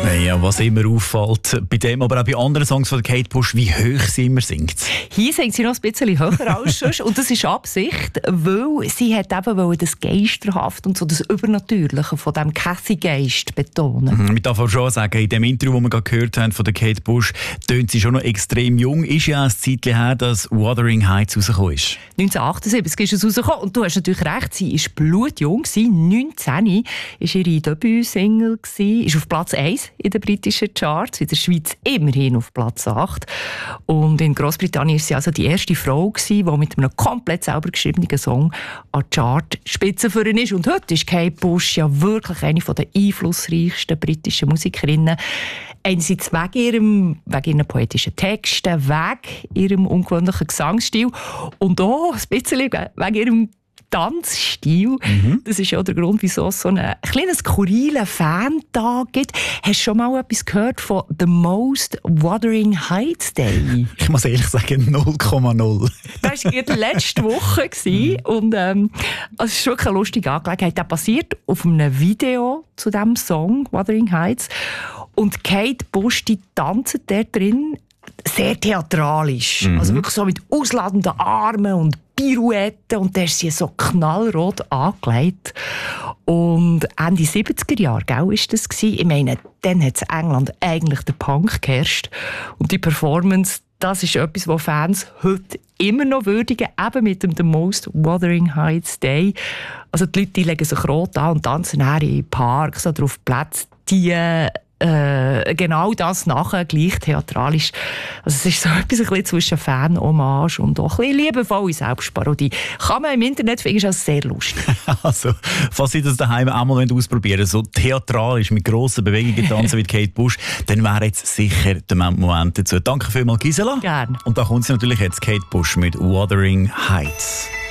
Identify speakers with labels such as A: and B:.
A: Ja, was immer auffällt bei dem, aber auch bei anderen Songs von Kate Bush, wie hoch sie immer singt.
B: Hier singt sie noch ein bisschen höher als sonst. Und das ist Absicht, weil sie hat eben das Geisterhaft und so das Übernatürliche von diesem Cassie-Geist betonen.
A: Ich darf auch schon sagen, in dem Interview, das wir gerade gehört haben von der Kate Bush, tönt sie schon noch extrem jung. Ist ja ein Zeitchen her, dass Wuthering Heights rausgekommen ist.
B: 1978 ist es rausgekommen. Und du hast natürlich recht, sie war blutjung. 19 war ihre Debütsingle, ist auf Platz 1 in den britischen Charts, in der Schweiz immerhin auf Platz 8. Und in Großbritannien war sie also die erste Frau, die mit einem komplett selber geschriebenen Song an die Chartspitze führen ist. Und heute ist Kate Bush ja wirklich eine der einflussreichsten britischen Musikerinnen. Einerseits wegen ihren poetischen Texten, wegen ihrem ungewöhnlichen Gesangsstil und auch ein bisschen wegen ihrem Tanzstil. Das ist ja der Grund, wieso es so einen kleinen skurrilen Fan-Tag gibt. Hast du schon mal etwas gehört von The Most Wuthering Heights Day?
A: Ich muss ehrlich sagen, 0,0.
B: Das war letzte Woche und es ist wirklich eine lustige Angelegenheit. Das passiert auf einem Video zu diesem Song Wuthering Heights und Kate Bush, die tanzt dort drin sehr theatralisch. Also wirklich so mit ausladenden Armen und Pirouetten und da ist sie so knallrot angelegt. Und Ende 70er Jahre, gell, ist das gewesen. Ich meine, dann hat in England eigentlich der Punk geherrscht. Und die Performance, das ist etwas, was Fans heute immer noch würdigen, eben mit dem The Most Wuthering Heights Day. Also die Leute, die legen sich rot an und tanzen in Parks oder auf Plätzen, die genau das nachher gleich theatralisch. Also es ist so etwas ein bisschen zwischen Fan-Hommage und auch ein bisschen liebevolle Selbstparodie. Kann man im Internet finden, ist auch sehr lustig.
A: Also, falls Sie das daheim auch mal ausprobieren wollen, so theatralisch mit grossen Bewegungen tanzen wie Kate Bush, dann wäre jetzt sicher der Moment dazu. Danke vielmals, Gisela.
B: Gerne.
A: Und da kommt sie natürlich jetzt, Kate Bush mit Wuthering Heights.